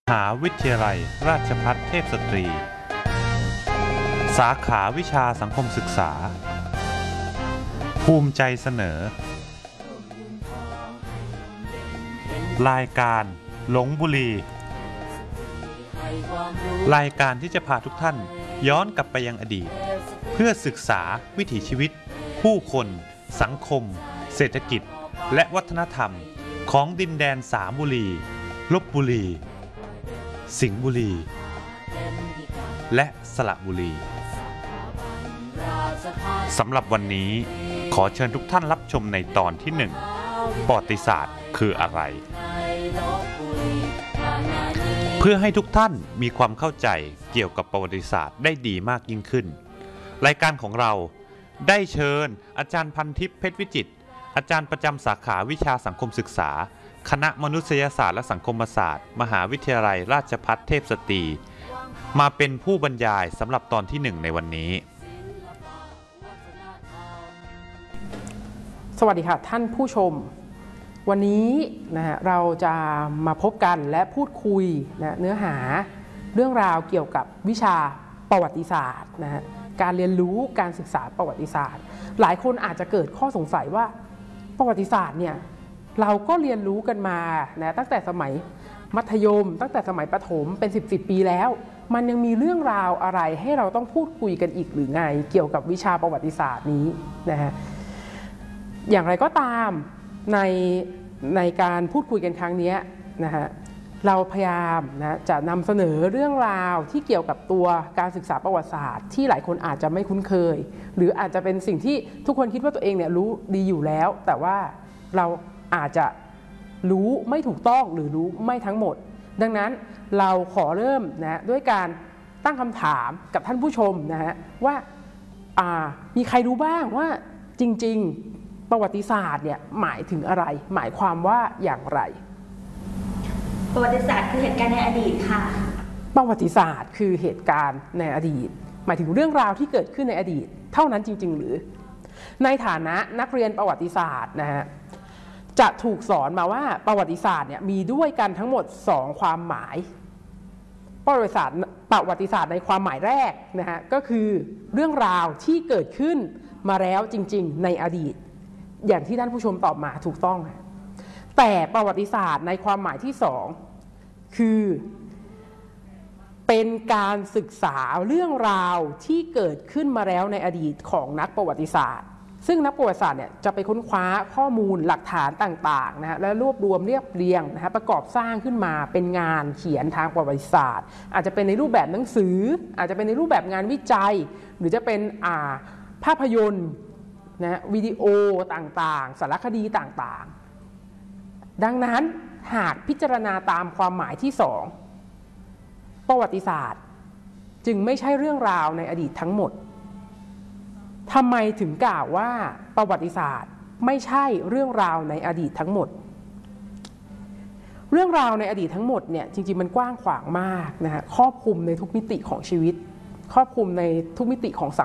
มหาวิทยาลัยราชภัฏเทพสตรีสาขาวิชาสังคมศึกษาภูมิใจเสนอรายการหลงบุรีรายการที่จะพาทุกท่านย้อนกลับไปยังอดีตเพื่อศึกษาวิถีชีวิตผู้คนสังคมเศรษฐกิจและวัฒนธรรมของดินแดนสามบุรีลพบุรีสิงห์บุรีและสระบุรีสำหรับวันนี้ขอเชิญทุกท่านรับชมในตอนที่1ประวัติศาสตร์คืออะไรเพื่อให้ทุกท่านมีความเข้าใจเกี่ยวกับประวัติศาสตร์ได้ดีมากยิ่งขึ้นรายการของเราได้เชิญอาจารย์พันทิพย์เพชรวิจิตรอาจารย์ประจำสาขาวิชาสังคมศึกษาคณะมนุษยศาสตร์และสังคมศาสตร์มหาวิทยาลัยราชภัฏเทพสตรีมาเป็นผู้บรรยายสำหรับตอนที่1ในวันนี้สวัสดีค่ะท่านผู้ชมวันนี้เราจะมาพบกันและพูดคุยเนื้อหาเรื่องราวเกี่ยวกับวิชาประวัติศาสตร์การเรียนรู้การศึกษาประวัติศาสตร์หลายคนอาจจะเกิดข้อสงสัยว่าประวัติศาสตร์เนี่ยเราก็เรียนรู้กันมาตั้งแต่สมัยมัธยมตั้งแต่สมัยประถมเป็น10 ปีแล้วมันยังมีเรื่องราวอะไรให้เราต้องพูดคุยกันอีกหรือไงเกี่ยวกับวิชาประวัติศาสตร์นี้อย่างไรก็ตามในการพูดคุยกันครั้งนี้เราพยายามจะนำเสนอเรื่องราวที่เกี่ยวกับตัวการศึกษาประวัติศาสตร์ที่หลายคนอาจจะไม่คุ้นเคยหรืออาจจะเป็นสิ่งที่ทุกคนคิดว่าตัวเองเนี่ยรู้ดีอยู่แล้วแต่ว่าเราอาจจะรู้ไม่ถูกต้องหรือรู้ไม่ทั้งหมดดังนั้นเราขอเริ่มด้วยการตั้งคำถามกับท่านผู้ชมว่ามีใครรู้บ้างว่าจริงๆประวัติศาสตร์เนี่ยหมายถึงอะไรหมายความว่าอย่างไรประวัติศาสตร์คือเหตุการณ์ในอดีตค่ะประวัติศาสตร์คือเหตุการณ์ในอดีตหมายถึงเรื่องราวที่เกิดขึ้นในอดีตเท่านั้นจริงๆหรือในฐานะนักเรียนประวัติศาสตร์จะถูกสอนมาว่าประวัติศาสตร์เนี่ยมีด้วยกันทั้งหมด2ความหมายประวัติศาสตร์ในความหมายแรกก็คือเรื่องราวที่เกิดขึ้นมาแล้วจริงๆในอดีตอย่างที่ท่านผู้ชมตอบมาถูกต้องแต่ประวัติศาสตร์ในความหมายที่2คือเป็นการศึกษาเรื่องราวที่เกิดขึ้นมาแล้วในอดีตของนักประวัติศาสตร์ซึ่งนักประวัติศาสตร์เนี่ยจะไปค้นคว้าข้อมูลหลักฐานต่างๆและรวบรวมเรียบเรียงประกอบสร้างขึ้นมาเป็นงานเขียนทางประวัติศาสตร์อาจจะเป็นในรูปแบบหนังสืออาจจะเป็นในรูปแบบงานวิจัยหรือจะเป็นภาพยนตร์วิดีโอต่างๆสารคดีต่างๆดังนั้นหากพิจารณาตามความหมายที่2ประวัติศาสตร์จึงไม่ใช่เรื่องราวในอดีตทั้งหมดทำไมถึงกล่าวว่าประวัติศาสตร์ไม่ใช่เรื่องราวในอดีตทั้งหมดเรื่องราวในอดีตทั้งหมดเนี่ยจริงๆมันกว้างขวางมากครอบคลุมในทุกมิติของชีวิตครอบคลุมในทุกมิติของสัง